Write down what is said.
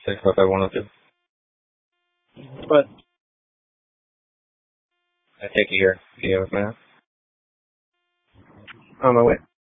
say what I want to do. But I take it here. Do you have a minute? on my way.